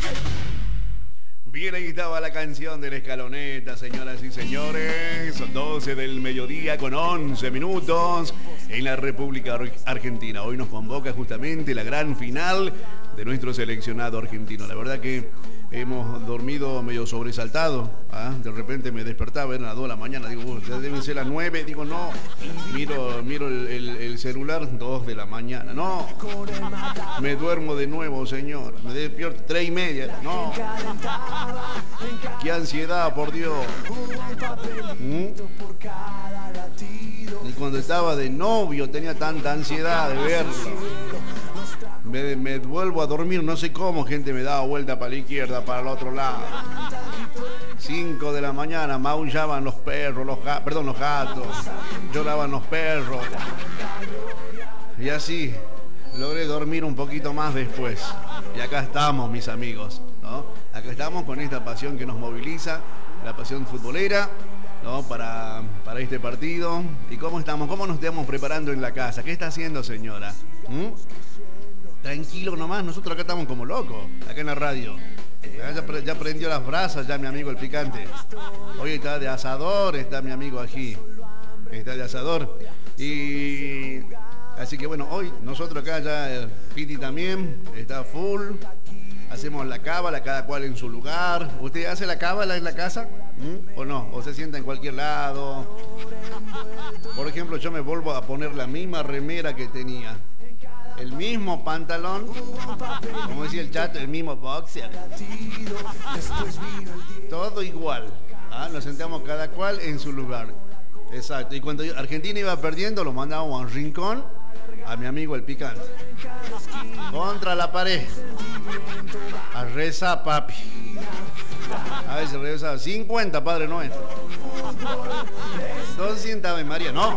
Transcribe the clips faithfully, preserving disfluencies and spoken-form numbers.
Bien, ahí estaba la canción de la escaloneta, señoras y señores. Son doce del mediodía con once minutos en la República Argentina. Hoy nos convoca justamente la gran final de nuestro seleccionado argentino. La verdad que hemos dormido medio sobresaltado. ¿Ah? De repente me despertaba, eran las dos de la mañana. Digo, ya deben ser las nueve. Digo, no. Miro, miro el, el, el celular, dos de la mañana. No. Me duermo de nuevo, señor. Me despierto tres y media. No. Qué ansiedad, por Dios. ¿Mm? Y cuando estaba de novio tenía tanta ansiedad de verlo. Me, me vuelvo a dormir, no sé cómo, gente, me daba vuelta para la izquierda, para el otro lado. cinco de la mañana, maullaban los perros, los gatos, perdón, los gatos, lloraban los perros. Y así logré dormir un poquito más después. Y acá estamos, mis amigos, ¿no? Acá estamos con esta pasión que nos moviliza, la pasión futbolera, ¿no? Para, para este partido. ¿Y cómo estamos? ¿Cómo nos estamos preparando en la casa? ¿Qué está haciendo, señora? ¿Mm? Tranquilo nomás, nosotros acá estamos como locos, acá en la radio. Ya, ya prendió las brasas ya mi amigo el picante. Hoy está de asador, está mi amigo aquí. Está de asador. Y así que bueno, hoy nosotros acá ya, Piti también, está full. Hacemos la cábala, cada cual en su lugar. ¿Usted hace la cábala en la casa? ¿Mm? ¿O no? ¿O se sienta en cualquier lado? Por ejemplo, yo me vuelvo a poner la misma remera que tenía. El mismo pantalón, como decía el chat, el mismo boxer. Todo igual. ¿Ah? Nos sentamos cada cual en su lugar. Exacto. Y cuando Argentina iba perdiendo, lo mandábamos a un rincón a mi amigo el picante. Contra la pared. A rezar, papi. A ver si reza cincuenta, Padre Nuestro. doscientas Ave María, no.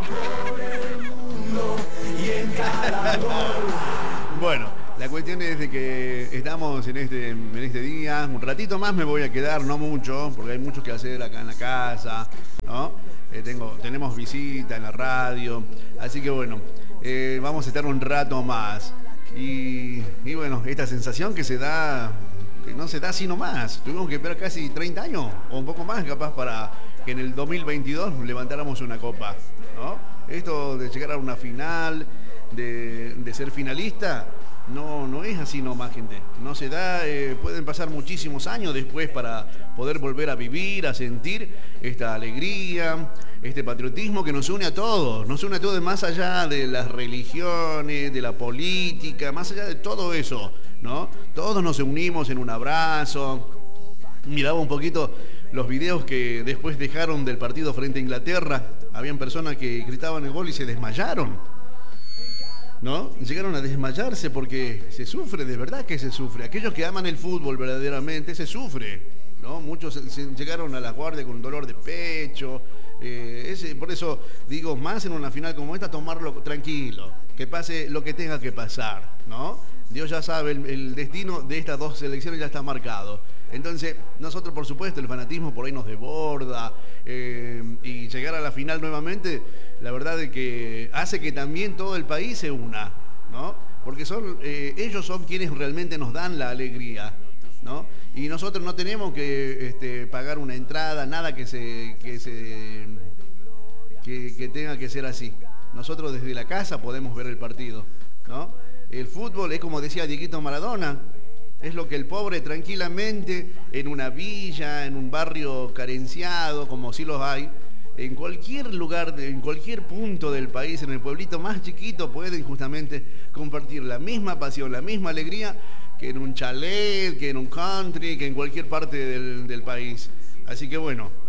Bueno, la cuestión es de que estamos en este, en este día. Un ratito más me voy a quedar, no mucho, porque hay mucho que hacer acá en la casa, ¿no? Eh, tengo, tenemos visita en la radio, así que bueno, eh, vamos a estar un rato más. Y, y bueno, esta sensación que se da, que no se da así nomás. Tuvimos que esperar casi treinta años, o un poco más capaz, para que en el dos mil veintidós levantáramos una copa, ¿no? Esto de llegar a una final, de, de ser finalista, no, no es así nomás, gente. No se da, eh, pueden pasar muchísimos años después para poder volver a vivir, a sentir esta alegría, este patriotismo que nos une a todos. Nos une a todos más allá de las religiones, de la política, más allá de todo eso, ¿no? Todos nos unimos en un abrazo. Miraba un poquito los videos que después dejaron del partido frente a Inglaterra. Habían personas que gritaban el gol y se desmayaron, ¿no? Llegaron a desmayarse porque se sufre, de verdad que se sufre. Aquellos que aman el fútbol verdaderamente, se sufre, ¿no? Muchos se, se llegaron a la guardia con dolor de pecho. Eh, ese, por eso digo, más en una final como esta, tomarlo tranquilo, que pase lo que tenga que pasar, ¿no? Dios ya sabe, el, el destino de estas dos selecciones ya está marcado. Entonces, nosotros, por supuesto, el fanatismo por ahí nos desborda, eh, y llegar a la final nuevamente, la verdad es que hace que también todo el país se una, ¿no? Porque son, eh, ellos son quienes realmente nos dan la alegría, ¿no? Y nosotros no tenemos que este, pagar una entrada, nada que se, que, se que, que tenga que ser así. Nosotros desde la casa podemos ver el partido, ¿no? El fútbol es como decía Dieguito Maradona. Es lo que el pobre tranquilamente en una villa, en un barrio carenciado, como sí los hay, en cualquier lugar, en cualquier punto del país, en el pueblito más chiquito, pueden justamente compartir la misma pasión, la misma alegría que en un chalet, que en un country, que en cualquier parte del, del país. Así que bueno,